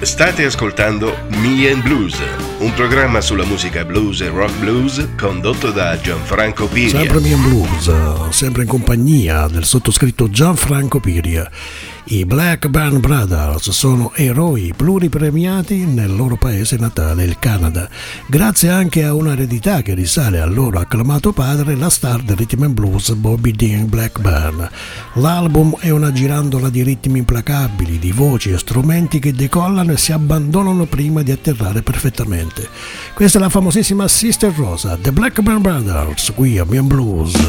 State ascoltando Me and Blues, un programma sulla musica blues e rock blues condotto da Gianfranco Piria. Sempre Me and Blues, sempre in compagnia del sottoscritto Gianfranco Piria. I Blackburn Brothers sono eroi pluripremiati nel loro paese natale, il Canada, grazie anche a un'eredità che risale al loro acclamato padre, la star del rhythm and blues Bobby Dean Blackburn. L'album è una girandola di ritmi implacabili, di voci e strumenti che decollano e si abbandonano prima di atterrare perfettamente. Questa è la famosissima Sister Rosa, The Blackburn Brothers, qui a Me and Blues.